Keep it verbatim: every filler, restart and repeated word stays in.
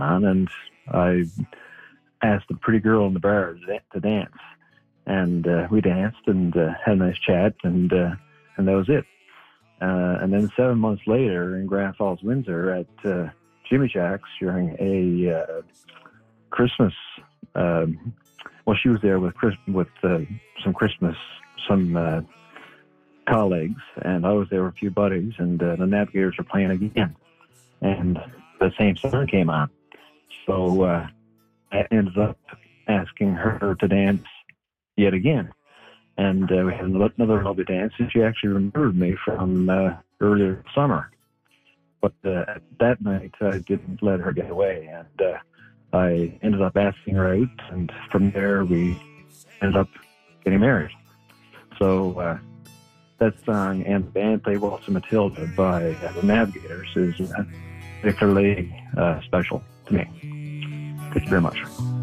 on, and I asked the pretty girl in the bar to, to dance. And uh, we danced and uh, had a nice chat, and uh, and that was it. Uh, and then seven months later, in Grand Falls, Windsor, at uh, Jimmy Jack's during a uh, Christmas. Um, well, she was there with Chris, with uh, some Christmas, some uh, colleagues, and I was there with a few buddies, and uh, the Navigators were playing again, and the same song came on. So uh, I ended up asking her to dance yet again. And uh, we had another lovely dance, and she actually remembered me from uh, earlier summer. But uh, that night, I didn't let her get away, and uh, I ended up asking her out, and from there, we ended up getting married. So uh, that song and the band Play Waltz and Matilda by uh, the Navigators is uh, particularly uh, special to me. Thank you very much.